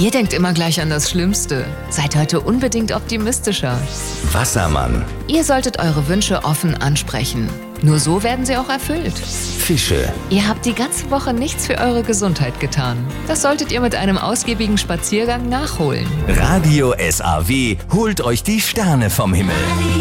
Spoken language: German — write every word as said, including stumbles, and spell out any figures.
Ihr denkt immer gleich an das Schlimmste. Seid heute unbedingt optimistischer. Wassermann. Ihr solltet eure Wünsche offen ansprechen. Nur so werden sie auch erfüllt. Fische. Ihr habt die ganze Woche nichts für eure Gesundheit getan. Das solltet ihr mit einem ausgiebigen Spaziergang nachholen. Radio S A W holt euch die Sterne vom Himmel.